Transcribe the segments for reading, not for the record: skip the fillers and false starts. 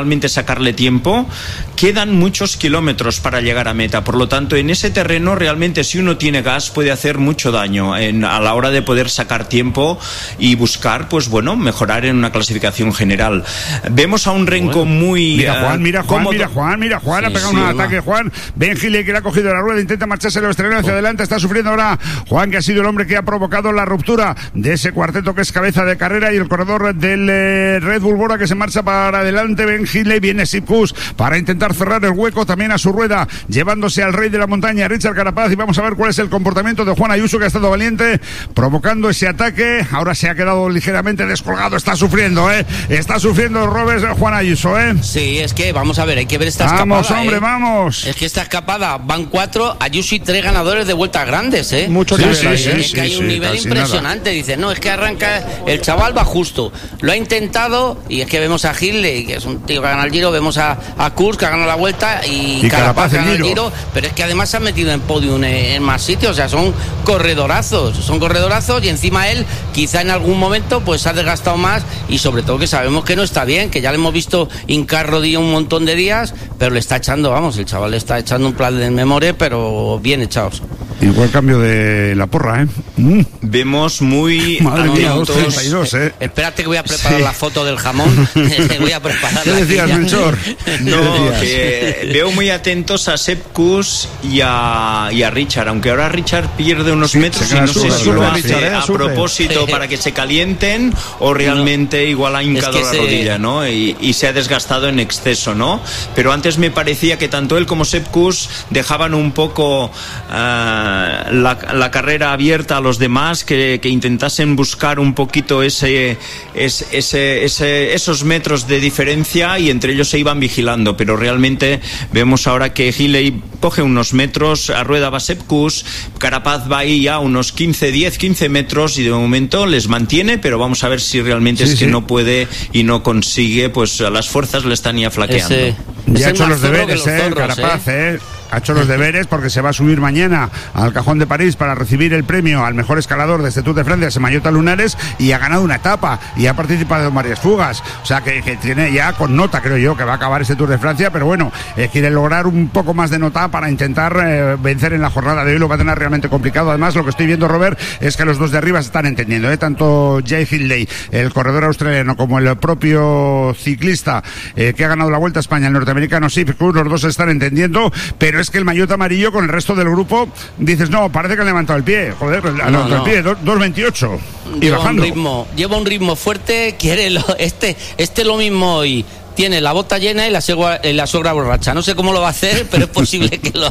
realmente sacarle tiempo, quedan muchos kilómetros para llegar a meta. Por lo tanto, en ese terreno realmente si uno tiene gas puede hacer mucho daño a la hora de poder sacar tiempo y buscar, pues bueno, mejorar en una clasificación general. Vemos a un Renko muy... Mira Juan, ha pegado un ataque Juan. Ben Gilley, que le ha cogido la rueda, intenta marcharse los estrenó hacia adelante, está sufriendo ahora Juan, que ha sido el hombre que ha provocado la ruptura de ese cuarteto que es cabeza de carrera, y el corredor del Red Bull Bora que se marcha para adelante. Ben Gilley, viene Sepp Kuss para intentar cerrar el hueco también a su rueda, llevándose al rey de la montaña, Richard Carapaz, y vamos a ver cuál es el comportamiento de Juan Ayuso, que ha estado valiente provocando ese ataque. Ahora se ha quedado ligeramente descolgado, está sufriendo Robes, Juan Ayuso, Sí, es que vamos a ver, hay que ver esta escapada. Vamos, hombre, vamos. Es que esta escapada van 4, Ayuso y 3 ganadores de vueltas grandes, Mucho nivel, es que hay un nivel impresionante. Dice, no, es que arranca, el chaval va justo, lo ha intentado, y es que vemos a Gilley, que es un tío que ha ganado el Giro, vemos a Kuss, que ha ganado la Vuelta, y Carapaz que ha ganado el Giro, pero es que además se ha metido en podium en más sitios. O sea, son corredorazos, y encima él quizá en algún momento pues se ha desgastado más, y sobre todo que sabemos que no está bien, que ya le hemos visto hincar rodilla un montón de días, pero le está echando, el chaval le está echando un plan de memoria, pero bien echados. Igual cambio de la porra, Vemos muy... Madre mía, 2:32, Espérate que voy a preparar la foto del jamón. Voy a preparar. ¿Qué decías, Melchor? Que veo muy atentos a Sepp Kuss y a Richard, aunque ahora Richard pierde unos metros y no sé si lo hace a propósito para que se calienten o realmente igual ha hincado la rodilla, ¿no? Y se ha desgastado en exceso, ¿no? Pero antes me parecía que tanto él como Sepp Kuss dejaban un poco la carrera abierta a los demás, que intentasen buscar un poquito esos metros de diferencia, y entre ellos se iban vigilando, pero realmente vemos ahora que Gilley coge unos metros, a rueda va Sepp Kuss, Carapaz va ahí a unos 15 metros, y de momento les mantiene, pero vamos a ver si realmente que no puede y no consigue, pues las fuerzas le están ya flaqueando. Ya ha hecho los deberes, Carapaz, ha hecho los deberes, porque se va a subir mañana al Cajón de París para recibir el premio al mejor escalador de este Tour de Francia, Semallota Lunares, y ha ganado una etapa y ha participado en varias fugas, o sea que tiene ya con nota, creo yo, que va a acabar este Tour de Francia, pero bueno, quiere lograr un poco más de nota para intentar vencer en la jornada de hoy. Lo va a tener realmente complicado. Además, lo que estoy viendo, Robert, es que los dos de arriba se están entendiendo, tanto Jay Hindley, el corredor australiano, como el propio ciclista que ha ganado la Vuelta a España, el norteamericano Sepp Kuss, los dos se están entendiendo, pero es que el maillot amarillo con el resto del grupo, dices, no, parece que han levantado el pie, joder, el pie, 2:28 y bajando. Lleva un ritmo fuerte, quiere este lo mismo hoy. Tiene la bota llena y la suegra borracha. No sé cómo lo va a hacer, pero es posible que lo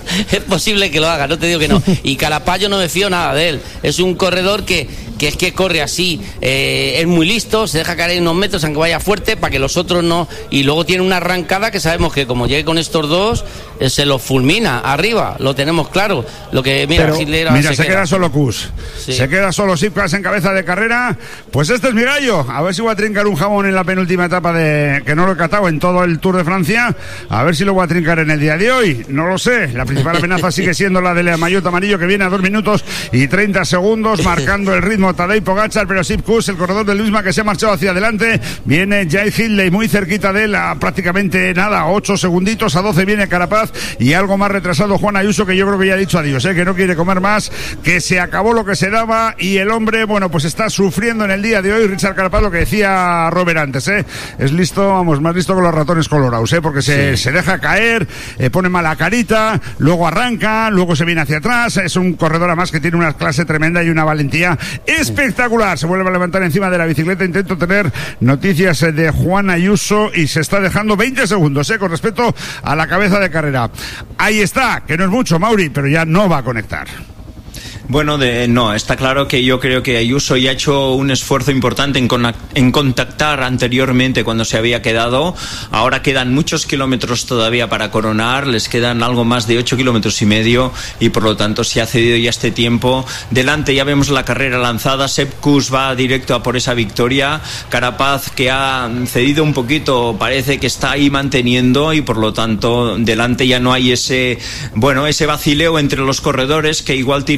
haga. No te digo que no. Y Carapaz, yo no me fío nada de él. Es un corredor que es que corre así, es muy listo, se deja caer unos metros aunque vaya fuerte para que los otros no, y luego tiene una arrancada que sabemos que como llegue con estos dos se los fulmina arriba, lo tenemos claro. Lo que se queda solo Kuss, se queda solo Sepp Kuss en cabeza de carrera. Pues este es mi gallo, a ver si voy a trincar un jamón en la penúltima etapa, que no lo he catado en todo el Tour de Francia, a ver si lo voy a trincar en el día de hoy, no lo sé. La principal amenaza sigue siendo la del maillot amarillo, que viene a 2 minutos y 30 segundos marcando el ritmo Tadej Pogačar, pero Sepp Kuss, el corredor del Luisma, que se ha marchado hacia adelante. Viene Jay Hindley muy cerquita de él, a prácticamente nada, 8 segunditos, a 12 viene Carapaz, y algo más retrasado Juan Ayuso, que yo creo que ya ha dicho adiós, que no quiere comer más, que se acabó lo que se daba, y el hombre, bueno, pues está sufriendo en el día de hoy. Richard Carapaz, lo que decía Robert antes, es listo, más listo que los ratones colorados, porque se deja caer, pone mala carita, luego arranca, luego se viene hacia atrás. Es un corredor además que tiene una clase tremenda y una valentía espectacular. Se vuelve a levantar encima de la bicicleta. Intento tener noticias de Juan Ayuso, y se está dejando 20 segundos con respecto a la cabeza de carrera. Ahí está, que no es mucho, Mauri, pero ya no va a conectar. Bueno, no, está claro que yo creo que Ayuso ya ha hecho un esfuerzo importante en contactar anteriormente cuando se había quedado. Ahora quedan muchos kilómetros todavía para coronar, les quedan algo más de 8,5 kilómetros, y por lo tanto se ha cedido ya este tiempo. Delante ya vemos la carrera lanzada, Sepp Kuss va directo a por esa victoria. Carapaz, que ha cedido un poquito, parece que está ahí manteniendo, y por lo tanto delante ya no hay ese vacileo entre los corredores, que igual tira tú,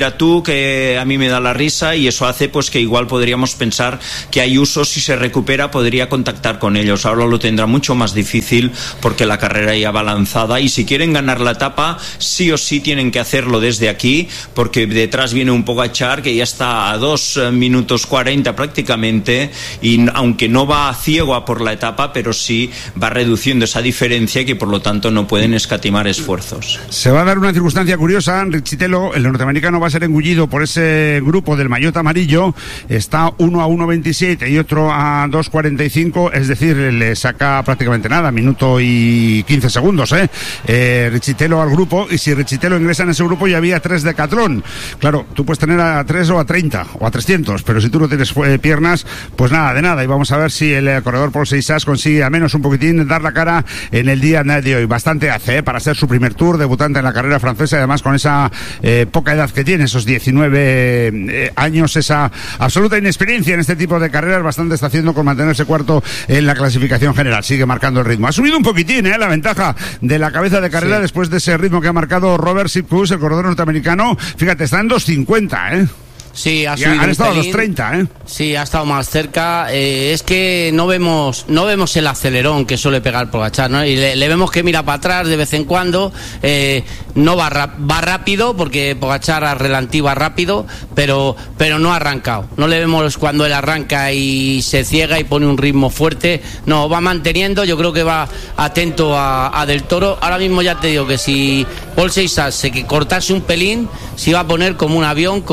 Ayuso, que a mí me da la risa, y eso hace pues que igual podríamos pensar que Ayuso, si se recupera, podría contactar con ellos. Ahora lo tendrá mucho más difícil porque la carrera ya va lanzada, y si quieren ganar la etapa, sí o sí tienen que hacerlo desde aquí, porque detrás viene un Pogačar que ya está a 2 minutos 40 prácticamente, y aunque no va ciego a por la etapa, pero sí va reduciendo esa diferencia, y que por lo tanto no pueden escatimar esfuerzos. Se va a dar una circunstancia curiosa. Riccitello, el norteamericano, va a ser engullido por ese grupo del maillot amarillo. Está uno a 1.27 y otro a 2.45, es decir, le saca prácticamente nada, minuto y 15 segundos, Riccitello al grupo, y si Riccitello ingresa en ese grupo ya había 3 Decathlon. Claro, tú puedes tener a 3 o a 30 o a 300, pero si tú no tienes piernas, pues nada de nada. Y vamos a ver si el corredor Paul Seixas consigue al menos un poquitín dar la cara en el día de hoy. Bastante hace para ser su primer Tour, debutante en la carrera francesa, y además con esa poca edad que tiene, esos 19 años, esa absoluta inexperiencia en este tipo de carreras. Bastante está haciendo con mantenerse cuarto en la clasificación general. Sigue marcando el ritmo. Ha subido un poquitín la ventaja de la cabeza de carrera, sí, después de ese ritmo que ha marcado Robert Sipkus, el corredor norteamericano. Fíjate, está en 2.50, Sí, ha subido. Han estado a los 30, Sí, ha estado más cerca. Es que no vemos el acelerón que suele pegar Pogačar, ¿no? Y le vemos que mira para atrás de vez en cuando. No va rápido, porque Pogačar a relantí va rápido, pero no ha arrancado. No le vemos cuando él arranca y se ciega y pone un ritmo fuerte. No, va manteniendo. Yo creo que va atento a Del Toro. Ahora mismo ya te digo que si Paul Seixas se cortase un pelín, se iba a poner como un avión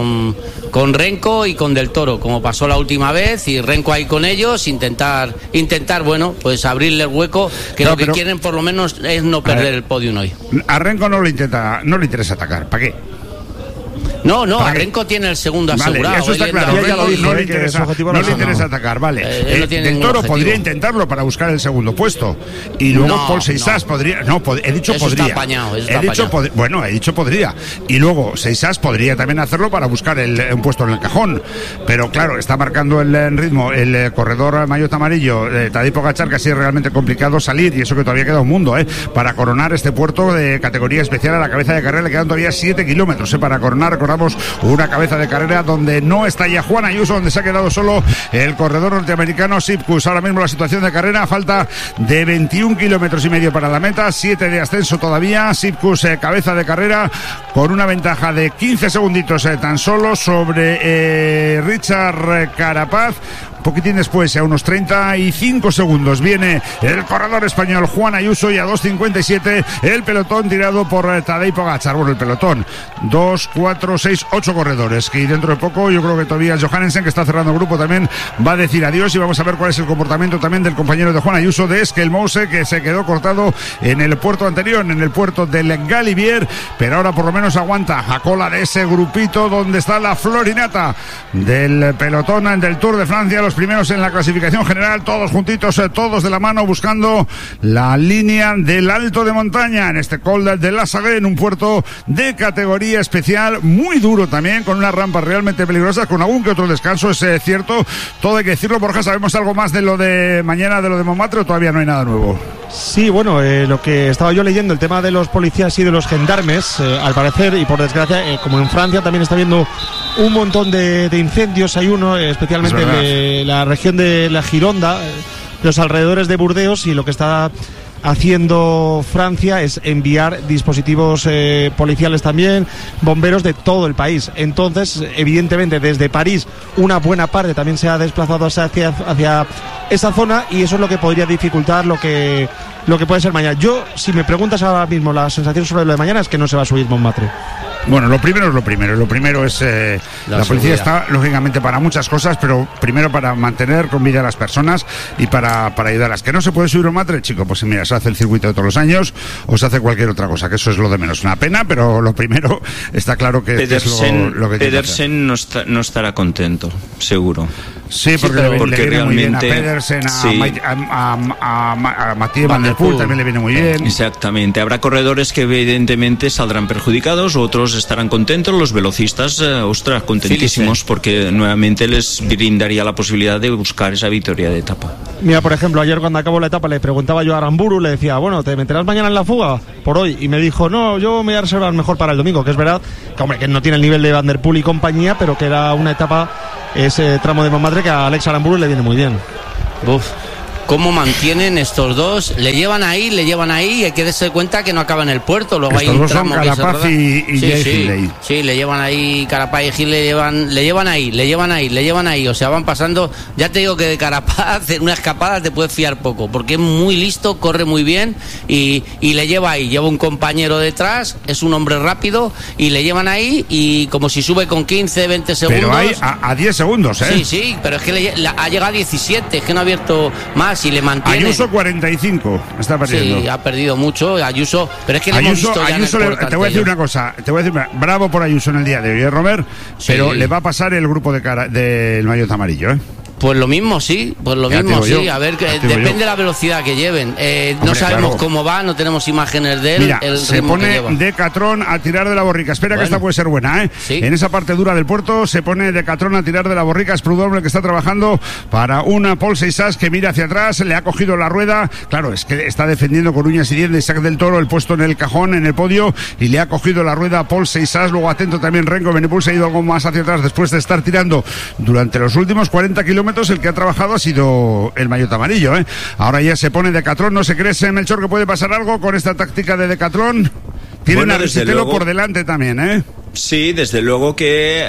con Renko y con Del Toro, como pasó la última vez, y Renko ahí con ellos, intentar, bueno, pues abrirle el hueco, que lo que quieren por lo menos es no perder el podium hoy. A Renko no le interesa atacar, ¿para qué? No, a Renko tiene el segundo asegurado. Vale, eso está claro. No le interesa atacar, vale. Del Toro podría intentarlo para buscar el segundo puesto. Y luego Paul Seixas podría. No, he dicho eso podría. Está apañado, he dicho podría. Y luego Seixas podría también hacerlo para buscar un puesto en el cajón. Pero claro, está marcando el ritmo el corredor maillot amarillo, Tadej Pogačar, que así es realmente complicado salir. Y eso que todavía queda un mundo, para coronar este puerto de categoría especial a la cabeza de carrera. Le quedan todavía 7 kilómetros, para coronar. Recordamos una cabeza de carrera donde no está ya Juan Ayuso, donde se ha quedado solo el corredor norteamericano Sipkus. Ahora mismo la situación de carrera, falta de 21 kilómetros y medio para la meta, 7 de ascenso todavía. Sipkus, cabeza de carrera, con una ventaja de 15 segunditos tan solo sobre Richard Carapaz. Un poquitín después, a unos 35 segundos, viene el corredor español Juan Ayuso, y a 2.57 el pelotón tirado por Tadej Pogačar. Bueno, el pelotón, 2, 4, 6, 8 corredores, que dentro de poco yo creo que Tobias Johannesen, que está cerrando el grupo, también va a decir adiós, y vamos a ver cuál es el comportamiento también del compañero de Juan Ayuso, de Eskel Mose, que se quedó cortado en el puerto anterior, en el puerto del Galibier, pero ahora por lo menos aguanta a cola de ese grupito donde está la florinata del pelotón del Tour de Francia. Los primeros en la clasificación general, todos juntitos, todos de la mano, buscando la línea del alto de montaña en este Col de la Sagré, en un puerto de categoría especial, muy duro también, con unas rampas realmente peligrosas, con algún que otro descanso, es cierto, todo hay que decirlo. Borja, ¿sabemos algo más de lo de mañana, de lo de Montmartre, o todavía no hay nada nuevo? Sí, bueno, lo que estaba yo leyendo, el tema de los policías y de los gendarmes, al parecer, y por desgracia, como en Francia también está habiendo un montón de incendios, hay uno especialmente en la región de la Gironda, los alrededores de Burdeos, y lo que está haciendo Francia es enviar dispositivos policiales también, bomberos de todo el país. Entonces, evidentemente, desde París una buena parte también se ha desplazado hacia esa zona, y eso es lo que podría dificultar lo que puede ser mañana. Yo, si me preguntas ahora mismo la sensación sobre lo de mañana, es que no se va a subir Montmartre. Bueno, lo primero es lo primero. Lo primero es la policía está, lógicamente, para muchas cosas, pero primero para mantener con vida a las personas y para ayudarlas. ¿Que no se puede subir un matre, chico? Pues mira, se hace el circuito de todos los años o se hace cualquier otra cosa, que eso es lo de menos. Una pena, pero lo primero está claro que Pedersen, es lo que Pedersen no estará contento, seguro. Sí, porque le viene muy bien a Pedersen, a Mathieu Van Der Poel también le viene muy bien. Exactamente, habrá corredores que evidentemente saldrán perjudicados, otros estarán contentos, los velocistas, ostras, contentísimos, porque nuevamente les brindaría la posibilidad de buscar esa victoria de etapa. Mira, por ejemplo, ayer cuando acabó la etapa le preguntaba yo a Aramburu, le decía, bueno, ¿te meterás mañana en la fuga por hoy? Y me dijo, no, yo me voy a reservar mejor para el domingo, que es verdad que, hombre, que no tiene el nivel de Van Der Poel y compañía, pero que era una etapa, ese tramo de Montmartre, que a Alex Aramburu le viene muy bien. Uf. ¿Cómo mantienen estos dos? Le llevan ahí, y hay que darse cuenta que no acaba en el puerto. Luego estos hay un dos son Carapaz y Hindley. Sí, le llevan ahí, Carapaz y Hindley le llevan ahí. O sea, van pasando. Ya te digo que de Carapaz en una escapada te puedes fiar poco, porque es muy listo, corre muy bien y le lleva ahí. Lleva un compañero detrás, es un hombre rápido y le llevan ahí y como si sube con 15, 20 segundos. Pero hay a 10 segundos, ¿eh? Sí, pero es que ha llegado a 17, es que no ha abierto más. Y le mantiene. Ayuso 45 está perdiendo. Sí, ha perdido mucho Ayuso, pero es que Ayuso te voy a decir una cosa, bravo por Ayuso en el día de hoy, Robert, sí. Pero le va a pasar el grupo del maillot amarillo, ¿eh? Pues lo mismo, sí, a ver, depende de la velocidad que lleven. Hombre, no sabemos cómo va, no tenemos imágenes de él. Mira, se pone Decathlon a tirar de la borrica. Espera, que esta puede ser buena, ¿eh? ¿Sí? En esa parte dura del puerto se pone Decathlon a tirar de la borrica. Es Prudhomme el que está trabajando para una Paul Seyssat que mira hacia atrás, le ha cogido la rueda. Claro, es que está defendiendo con uñas y dientes Isaac del Toro el puesto en el cajón, en el podio, y le ha cogido la rueda a Paul Seyssat. Luego atento también Renko Benepul, se ha ido algo más hacia atrás después de estar tirando durante los últimos 40 kilómetros. El que ha trabajado ha sido el maillot amarillo, ¿eh? Ahora ya se pone Decathlon. ¿No se cree, Melchor, que puede pasar algo con esta táctica de Decathlon? Tienen a Riccitello por delante también, ¿eh? Sí, desde luego que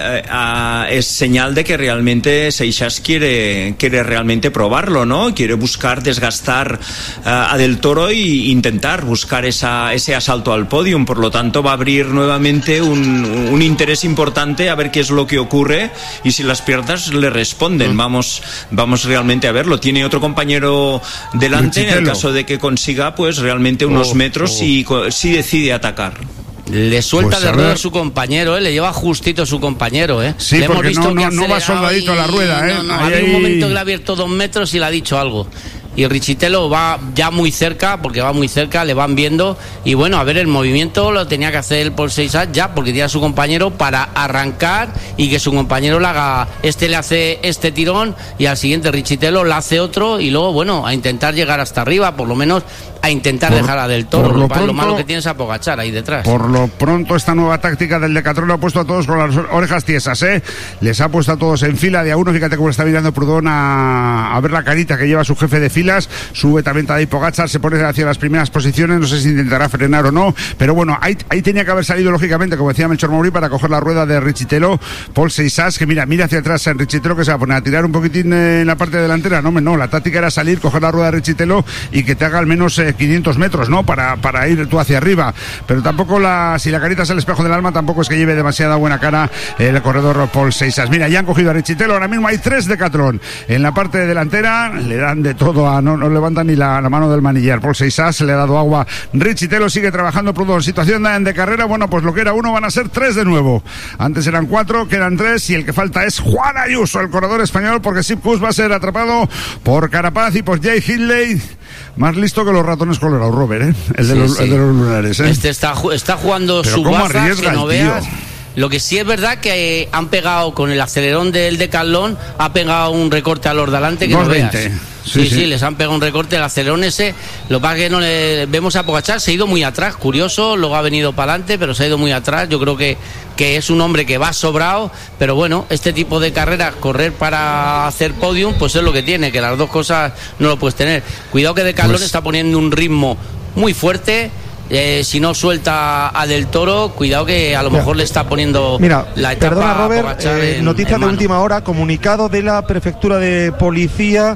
es señal de que realmente Seyssat quiere realmente probarlo, ¿no? Quiere buscar desgastar a Del Toro e intentar buscar ese asalto al podium. Por lo tanto, va a abrir nuevamente un interés importante a ver qué es lo que ocurre y si las piernas le responden. Vamos realmente a verlo. Tiene otro compañero delante Riccitello, en el caso de que consiga pues realmente unos metros y si decide atacar. Le suelta de rueda a su compañero, le lleva justito a su compañero, Sí, le porque hemos visto no va soldadito a la rueda, Hay un momento que le ha abierto 2 metros y le ha dicho algo. Y Riccitello va ya muy cerca, le van viendo. Y bueno, a ver, el movimiento lo tenía que hacer el Paul Seyssat ya, porque tiene a su compañero para arrancar y que su compañero le haga. Le hace este tirón y al siguiente Riccitello le hace otro. Y luego, bueno, a intentar llegar hasta arriba, por lo menos a intentar dejar a Del Toro. Lo malo que tiene es a Pogačar ahí detrás. Por lo pronto, esta nueva táctica del Decathlon lo ha puesto a todos con las orejas tiesas, Les ha puesto a todos en fila de a uno. Fíjate cómo está mirando Prudhomme a ver la carita que lleva su jefe de fila. Sube también Tadej Pogačar, se pone hacia las primeras posiciones, no sé si intentará frenar o no, pero bueno, ahí tenía que haber salido lógicamente, como decía Melchor Mauri, para coger la rueda de Riccitello. Paul Seyssat, que mira hacia atrás en Riccitello, que se va a poner a tirar un poquitín en la parte delantera. No, la táctica era salir, coger la rueda de Riccitello y que te haga al menos 500 metros, ¿no? Para ir tú hacia arriba, pero tampoco si la carita es el espejo del alma, tampoco es que lleve demasiada buena cara el corredor Paul Seyssat. Mira, ya han cogido a Riccitello, ahora mismo hay 3 Decathlon en la parte delantera, le dan de todo no levanta ni la mano del manillar. Paul Seyssat se le ha dado agua. Riccitello sigue trabajando Prudhomme. Situación de carrera, bueno, pues lo que era 1 van a ser 3 de nuevo. Antes eran 4, quedan 3 y el que falta es Juan Ayuso, el corredor español, porque Sepp Kuss va a ser atrapado por Carapaz y por Jay Hindley. Más listo que los ratones colorados, Robert, el de los lunares, Este está jugando pero su baza, que no veas. Tío. Lo que sí es verdad que han pegado con el acelerón del Decathlon, ha pegado un recorte a los de adelante que no veas. Sí, les han pegado un recorte, el acelerón ese. Lo que pasa es que no le vemos a Pogačar, se ha ido muy atrás, curioso, luego ha venido para adelante, pero se ha ido muy atrás. Yo creo que es un hombre que va sobrado, pero bueno, este tipo de carreras, correr para hacer podium, pues es lo que tiene, que las dos cosas no lo puedes tener. Cuidado que Decathlon está poniendo un ritmo muy fuerte. Si no suelta a Del Toro, cuidado que a lo mejor le está poniendo la etapa. Perdona, Robert, noticia de última hora, comunicado de la prefectura de policía,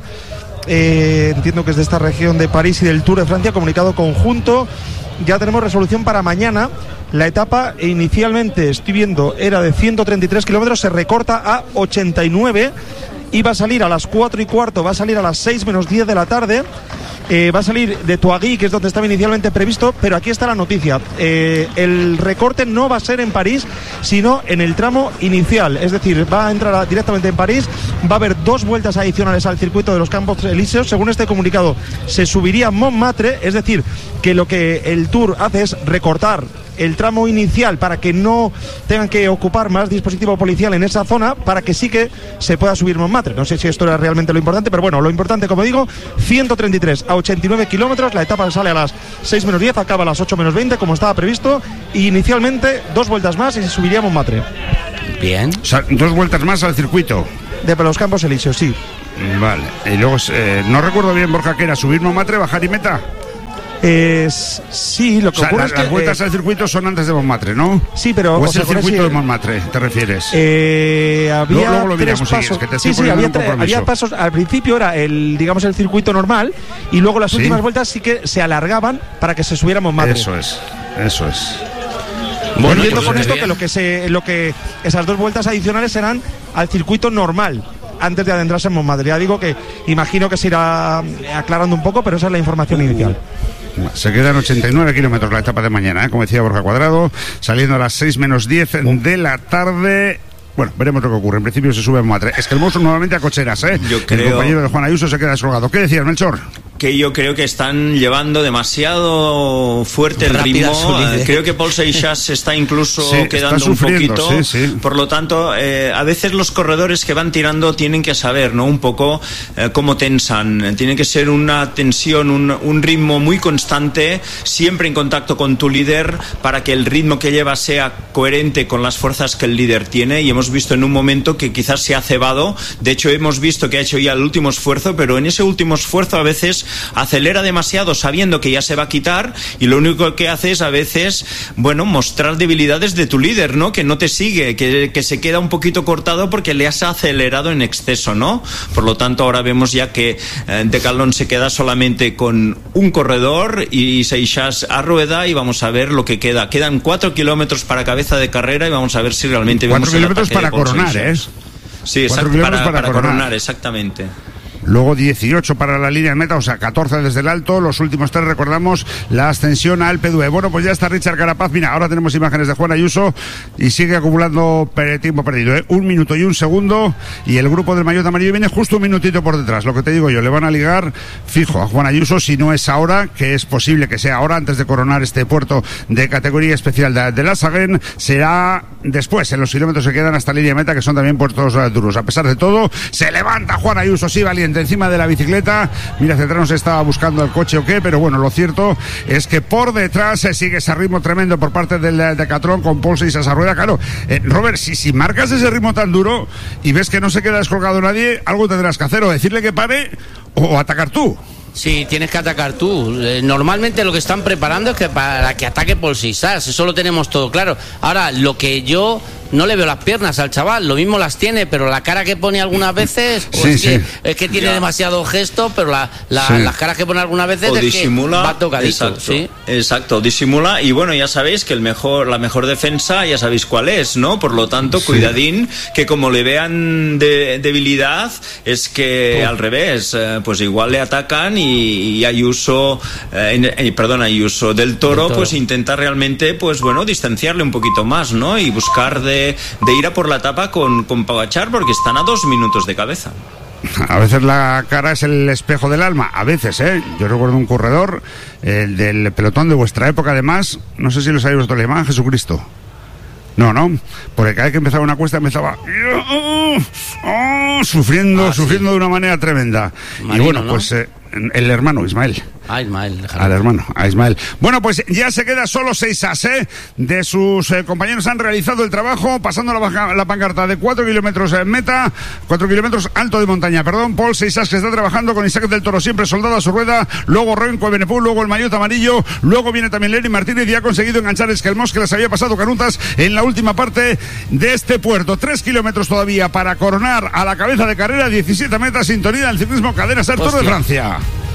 entiendo que es de esta región de París y del Tour de Francia, comunicado conjunto. Ya tenemos resolución para mañana. La etapa inicialmente, estoy viendo, era de 133 kilómetros, se recorta a 89 iba a salir a las 4:15, va a salir a las 6 menos 10 de la tarde. Va a salir de Touagy, que es donde estaba inicialmente previsto, pero aquí está la noticia. El recorte no va a ser en París, sino en el tramo inicial. Es decir, va a entrar directamente en París. Va a haber 2 vueltas adicionales al circuito de los Campos Elíseos. Según este comunicado, se subiría Montmartre, es decir, que lo que el Tour hace es recortar el tramo inicial para que no tengan que ocupar más dispositivo policial en esa zona, para que sí que se pueda subir Montmartre. No sé si esto era realmente lo importante, pero bueno, lo importante, como digo, 133 a 89 kilómetros, la etapa sale a las 6 menos 10, acaba a las 8 menos 20, como estaba previsto, y inicialmente 2 vueltas más y se subiría Montmartre. Bien. O sea, 2 vueltas más al circuito. De los Campos Elíseos, sí. Vale, y luego, no recuerdo bien, Borja, que era subir Montmartre, bajar y meta. Sí, lo que ocurre es que las vueltas al circuito son antes de Montmartre, ¿no? Sí, pero ¿o es el circuito de Montmartre, te refieres? Había luego lo miramos, 3 pasos. Que te sí, había pasos. Al principio era el circuito normal, y luego las últimas vueltas sí que se alargaban para que se subiera Montmartre. Eso es. Bueno, entiendo con esto que lo que esas 2 vueltas adicionales serán al circuito normal, antes de adentrarse en Montmartre. Ya digo que imagino que se irá aclarando un poco, pero esa es la información inicial. Se quedan 89 kilómetros la etapa de mañana, como decía Borja Cuadrado, saliendo a las 6 menos 10 de la tarde. Bueno, veremos lo que ocurre. En principio se sube a Montmartre. Es que el monstruo nuevamente a cocheras, ¿eh? El compañero de Juan Ayuso se queda descolgado. ¿Qué decías, Melchor? Que yo creo que están llevando demasiado fuerte el ritmo. Creo que Paul Seixas se está incluso quedando un poquito. Por lo tanto, a veces los corredores que van tirando tienen que saber, ¿no? Un poco cómo tensan. Tiene que ser una tensión, un ritmo muy constante, siempre en contacto con tu líder, para que el ritmo que lleva sea coherente con las fuerzas que el líder tiene. Y hemos visto en un momento que quizás se ha cebado. De hecho, hemos visto que ha hecho ya el último esfuerzo, pero en ese último esfuerzo a veces acelera demasiado sabiendo que ya se va a quitar, y lo único que hace es a veces, mostrar debilidades de tu líder, ¿no? Que no te sigue, que se queda un poquito cortado porque le has acelerado en exceso, ¿no? Por lo tanto, ahora vemos ya que Decathlon se queda solamente con un corredor y Seixas a rueda, y vamos a ver lo que queda. Quedan 4 kilómetros para cabeza de carrera y vamos a ver si realmente vemos 4 kilómetros para coronar, Seixas. Sí, exacto, para coronar, exactamente. Luego 18 para la línea de meta, o sea, 14 desde el alto. Los últimos 3, recordamos, la ascensión a Alpe d'Huez. Bueno, pues ya está Richard Carapaz. Mira, ahora tenemos imágenes de Juan Ayuso y sigue acumulando tiempo perdido, 1 minuto y 1 segundo. Y el grupo del maillot amarillo viene justo un minutito por detrás. Lo que te digo yo, le van a ligar fijo a Juan Ayuso, si no es ahora, que es posible que sea ahora, antes de coronar este puerto de categoría especial de la Saguen. Será después, en los kilómetros que quedan hasta la línea de meta, que son también puertos duros. A pesar de todo, se levanta Juan Ayuso, sí, valiente, encima de la bicicleta. Mira, Cetrano se estaba buscando el coche o qué, pero bueno, lo cierto es que por detrás se sigue ese ritmo tremendo por parte del Decathlon, con Paul Seixas a rueda. Claro, Robert, si marcas ese ritmo tan duro y ves que no se queda descolgado nadie, algo tendrás que hacer, o decirle que pare o atacar tú. Sí, tienes que atacar tú. Normalmente lo que están preparando es que para que ataque Paul Seixas, eso lo tenemos todo claro. Ahora, lo que yo no le veo las piernas al chaval, lo mismo las tiene, pero la cara que pone algunas veces es que tiene demasiado gesto, pero las caras que pone algunas veces o es disimula, que va tocadito. Exacto, disimula, y bueno, ya sabéis que la mejor defensa ya sabéis cuál es, ¿no? Por lo tanto, cuidadín, que como le vean debilidad, es que al revés, pues igual le atacan y Ayuso, Ayuso del Toro, pues intenta realmente, pues bueno, distanciarle un poquito más, ¿no? Y buscar de ir a por la etapa con Pogačar, porque están a 2 minutos de cabeza. A veces la cara es el espejo del alma, a veces, Yo recuerdo un corredor, el del pelotón de vuestra época, además, no sé si lo sabéis vosotros, le llamaban Jesucristo. No, porque cada vez que empezaba una cuesta empezaba sufriendo de una manera tremenda. Marino, y bueno, ¿no? Pues el hermano Ismael. Al hermano, a Ismael. Bueno, pues ya se queda solo Seixas, de sus compañeros han realizado el trabajo, pasando la pancarta de 4 kilómetros en meta, 4 kilómetros alto de montaña, Paul Seixas, que está trabajando con Isaac del Toro, siempre soldado a su rueda, luego Renko Evenepoel, luego el maillot amarillo, luego viene también Lenny Martínez, y ha conseguido enganchar Esquelmos, que les había pasado canutas en la última parte de este puerto. 3 kilómetros todavía para coronar a la cabeza de carrera, 17 metas, sintonía del ciclismo Cadena Ser Tour de Francia.